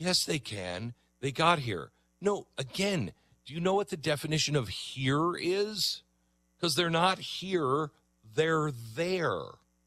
Yes, they can. They got here. No, again, do you know what the definition of here is? Because they're not here, they're there.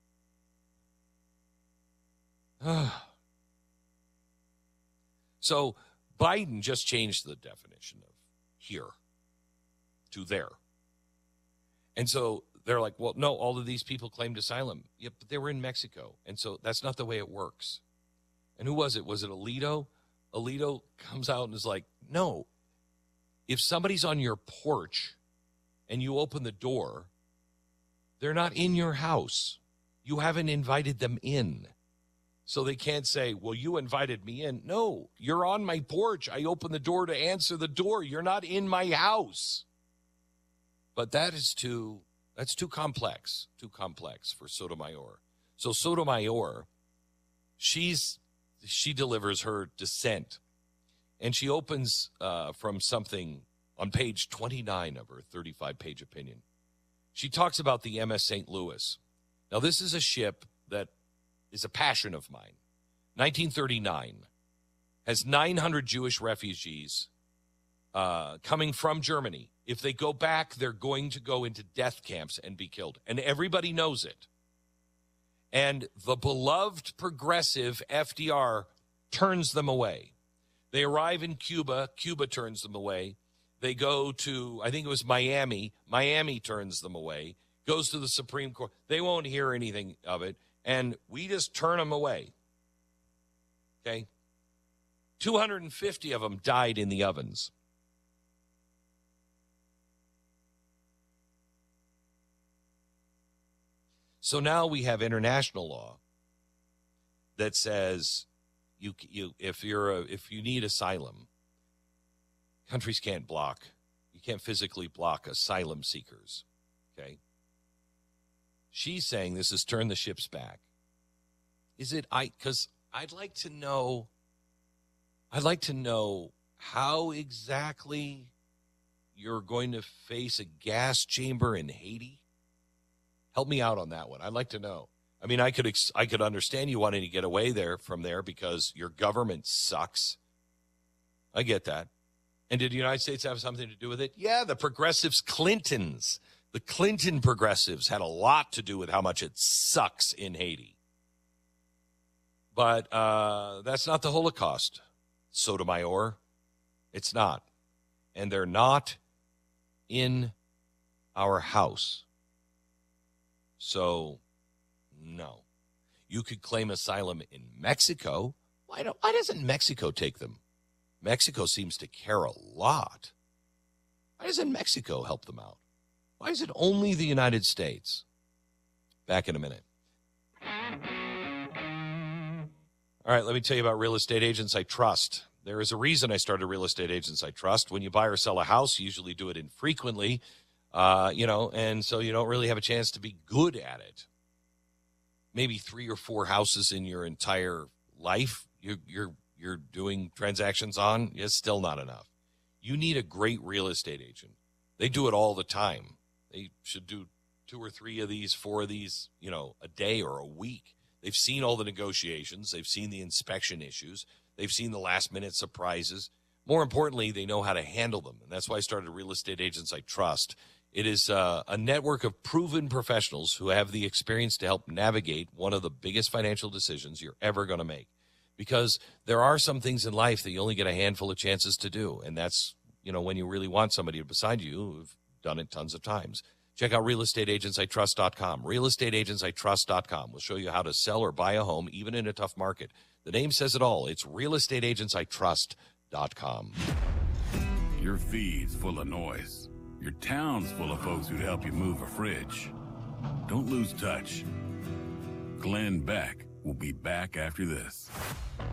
So Biden just changed the definition of here to there. And so they're like, well, no, all of these people claimed asylum. Yeah, but they were in Mexico. And so that's not the way it works. And who was it? Was it Alito? Alito comes out and is like, no, if somebody's on your porch and you open the door, they're not in your house. You haven't invited them in. So they can't say, well, you invited me in. No, you're on my porch. I opened the door to answer the door. You're not in my house. But that's too complex for Sotomayor. So Sotomayor, she delivers her dissent, and she opens from something on page 29 of her 35-page opinion. She talks about the MS St. Louis. Now, this is a ship that is a passion of mine. 1939, has 900 Jewish refugees coming from Germany. If they go back, they're going to go into death camps and be killed. And everybody knows it. And the beloved progressive FDR turns them away. They arrive in Cuba. Cuba turns them away. They go to, I think it was Miami. Miami turns them away. Goes to the Supreme Court. They won't hear anything of it. And we just turn them away. Okay? 250 of them died in the ovens. So now we have international law that says if you need asylum, countries can't block. You can't physically block asylum seekers. Okay? She's saying this is turn the ships back. Is it? Because I'd like to know how exactly you're going to face a gas chamber in Haiti. Help me out on that one. I'd like to know. I mean, I could understand you wanting to get away from there because your government sucks. I get that. And did the United States have something to do with it? Yeah, the progressives, Clintons. The Clinton progressives had a lot to do with how much it sucks in Haiti. But that's not the Holocaust, Sotomayor. It's not. And they're not in our house. So, no. You could claim asylum in Mexico. Why doesn't Mexico take them? Mexico seems to care a lot. Why doesn't Mexico help them out? Why is it only the United States? Back in a minute. All right, let me tell you about Real Estate Agents I Trust. There is a reason I started Real Estate Agents I Trust. When you buy or sell a house, you usually do it infrequently, and so you don't really have a chance to be good at it. Maybe 3 or 4 houses in your entire life you're doing transactions on. It's still not enough. You need a great real estate agent. They do it all the time. They should do 2 or 3 of these, 4 of these, a day or a week. They've seen all the negotiations. They've seen the inspection issues. They've seen the last-minute surprises. More importantly, they know how to handle them, and that's why I started Real Estate Agents I Trust. It is a network of proven professionals who have the experience to help navigate one of the biggest financial decisions you're ever going to make. Because there are some things in life that you only get a handful of chances to do, and that's, when you really want somebody beside you who've done it tons of times. Check out realestateagentsitrust.com. Realestateagentsitrust.com will show you how to sell or buy a home, even in a tough market. The name says it all. It's realestateagentsitrust.com. Your feed's full of noise. Your town's full of folks who'd help you move a fridge. Don't lose touch. Glenn Beck will be back after this.